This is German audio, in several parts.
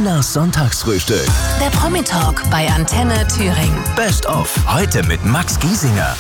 Inas Sonntagsfrühstück. Der Promi-Talk bei Antenne Thüringen. Best of. Heute mit Max Giesinger.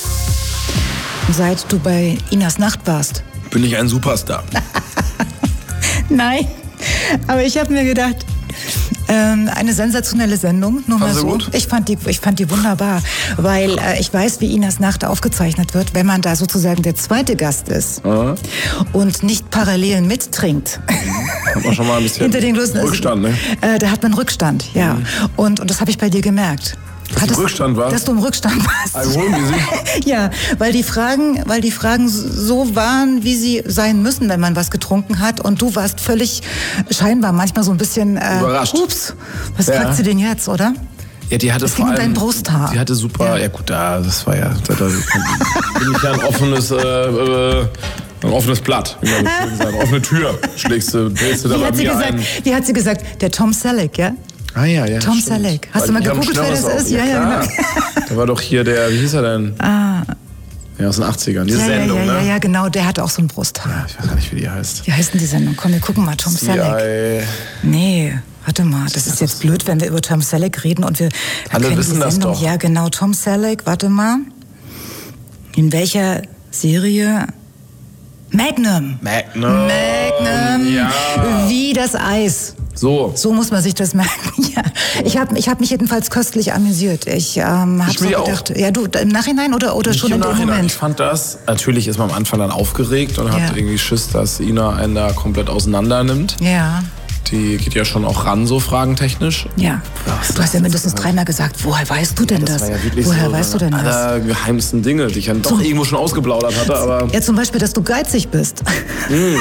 Seit du bei Inas Nacht warst. Bin ich ein Superstar? Nein, aber ich habe mir gedacht, eine sensationelle Sendung, nur mal so. Gut? Ich fand die wunderbar, weil ich weiß, wie Inas Nacht aufgezeichnet wird, wenn man da sozusagen der zweite Gast ist und nicht parallel mittrinkt. Hat man schon mal ein bisschen Hinter den Rückstand, ne? Da hat man Rückstand, ja. Und das habe ich bei dir gemerkt. Dass du im Rückstand warst? Dass du im Rückstand warst. Alkoholmäßig? Ja, weil die Fragen so waren, wie sie sein müssen, wenn man was getrunken hat. Und du warst völlig scheinbar manchmal so ein bisschen überrascht. Ups, was fragt sie denn jetzt, oder? Ja, die hatte das vor ging um allem... dein Brusthaar. Die hatte super... Ja, gut, das war ja... Da bin ich ja ein offenes Blatt, wie man das schön sagt. Offene Tür drehst du da bei mir ein. Wie hat sie gesagt? Der Tom Selleck, ja? Ah ja. Tom Selleck. Hast du mal gegoogelt, wer das ist? Ja, genau. Da war doch hier der, wie hieß er denn? Ja, aus den 80ern, diese Sendung, ne? Ja, genau, der hat auch so ein Brusthaar. Ja, ich weiß gar nicht, wie die heißt. Wie heißt denn die Sendung? Komm, wir gucken mal, Tom Selleck. Nee, warte mal, das ist jetzt blöd, wenn wir über Tom Selleck reden und wir... Alle wissen das doch. Ja, genau, Tom Selleck, warte mal. In welcher Serie... Magnum. Ja. Wie das Eis. So muss man sich das merken. Ja. Ich hab mich jedenfalls köstlich amüsiert. Ich habe so gedacht, ja, du im Nachhinein oder schon in dem Moment? Ich fand das, natürlich ist man am Anfang dann aufgeregt und hat irgendwie Schiss, dass Ina einen da komplett auseinander nimmt. Ja. Die geht ja schon auch ran, so fragentechnisch. Ja. Du hast ja mindestens dreimal gesagt, woher weißt du denn das? War ja wirklich woher so weißt du denn das? Allergeheimsten Dinge, die ich dann doch irgendwo schon ausgeplaudert hatte. Aber ja, zum Beispiel, dass du geizig bist.